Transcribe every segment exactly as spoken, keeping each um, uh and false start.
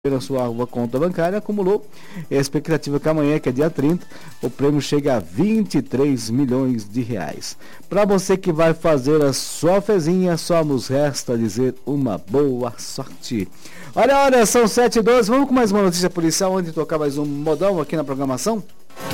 na sua conta bancária, acumulou. A expectativa é que amanhã, que é dia trinta, o prêmio chega a vinte e três milhões de reais. Para você que vai fazer a sua fezinha, só nos resta dizer uma boa sorte. Olha, olha, são sete e doze, vamos com mais uma notícia policial antes de tocar mais um modão aqui na programação?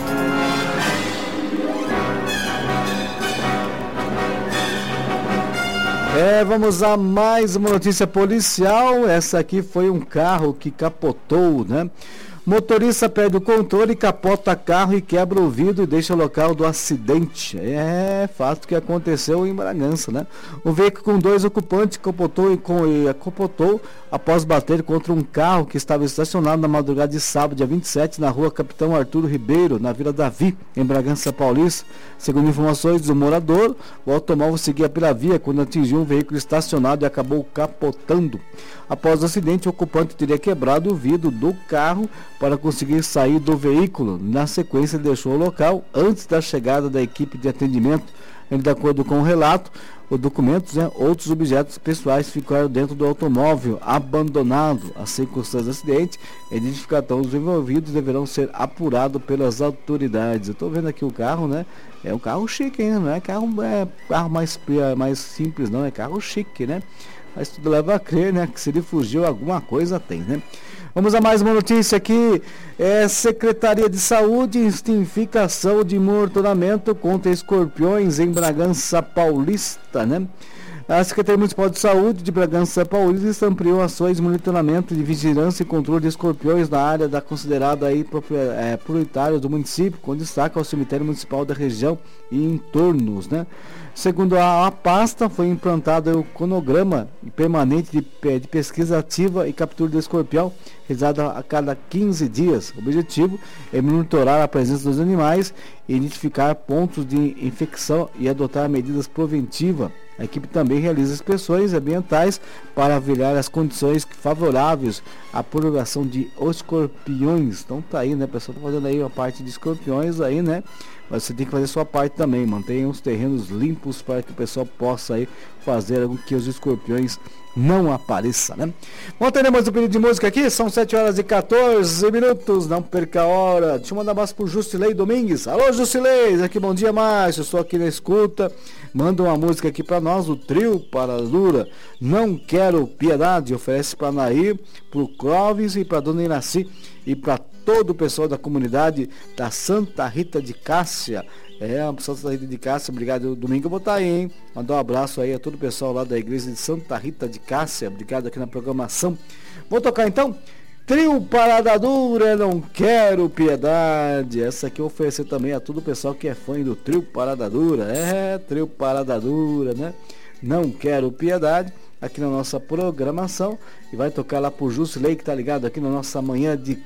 É, vamos a mais uma notícia policial. Essa aqui foi um carro que capotou, né? Motorista perde o controle, capota carro e quebra o vidro e deixa o local do acidente. É fato que aconteceu em Bragança, né? Um veículo com dois ocupantes capotou e, com, e capotou após bater contra um carro que estava estacionado na madrugada de sábado, dia vinte e sete, na rua Capitão Arturo Ribeiro, na Vila Davi, em Bragança Paulista. Segundo informações do morador, o automóvel seguia pela via quando atingiu um veículo estacionado e acabou capotando. Após o acidente, o ocupante teria quebrado o vidro do carro para conseguir sair do veículo. Na sequência, ele deixou o local antes da chegada da equipe de atendimento. De acordo com o relato, os documentos, né, outros objetos pessoais ficaram dentro do automóvel abandonado. As circunstâncias do acidente e a identificação dos envolvidos deverão ser apurados pelas autoridades. Eu estou vendo aqui o carro, né? É um carro chique, hein? Não é carro, é carro mais, mais simples, não. É carro chique, né? Mas tudo leva a crer, né? Que se ele fugiu, alguma coisa tem, né? Vamos a mais uma notícia aqui. É, Secretaria de Saúde intensifica ação de monitoramento contra escorpiões em Bragança Paulista, né? A Secretaria Municipal de Saúde de Bragança Paulista ampliou ações de monitoramento de vigilância e controle de escorpiões na área da considerada aí é, prioritária do município, com destaque ao cemitério municipal da região e entornos, né? Segundo a, a pasta, foi implantado o cronograma permanente de, de pesquisa ativa e captura do escorpião, realizado a cada quinze dias. O objetivo é monitorar a presença dos animais, identificar pontos de infecção e adotar medidas preventivas. A equipe também realiza inspeções ambientais para avaliar as condições favoráveis à propagação de escorpiões. Então tá aí, né, pessoal? Tá fazendo aí uma parte de escorpiões aí, né? Mas você tem que fazer a sua parte também. Mantenha os terrenos limpos para que o pessoal possa aí fazer com que os escorpiões não apareçam, né? Bom, teremos o pedido de música aqui. São sete horas e quatorze minutos. Não perca a hora. Deixa eu mandar um abraço pro Justilei Domingues. Alô, Justilei. Aqui, bom dia, Márcio. Estou aqui na escuta. Manda uma música aqui para nós, o Trio Paradura. Não Quero Piedade. Oferece para Nair, pro Clóvis e para Dona Iraci e para todo o pessoal da comunidade da Santa Rita de Cássia. É, a Santa Rita de Cássia, obrigado. Domingo eu vou estar aí, hein? Mandar um abraço aí a todo o pessoal lá da igreja de Santa Rita de Cássia. Obrigado aqui na programação. Vou tocar então Trio Parada Dura, Não Quero Piedade. Essa aqui eu oferecer também a todo o pessoal que é fã do Trio Parada Dura. É, Trio Parada Dura, né? Não Quero Piedade, aqui na nossa programação. E vai tocar lá pro Justilei, que tá ligado aqui na nossa manhã de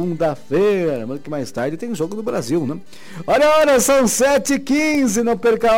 segunda-feira. Mas que mais tarde tem Jogo do Brasil, né? Olha, olha, são sete e quinze, não perca a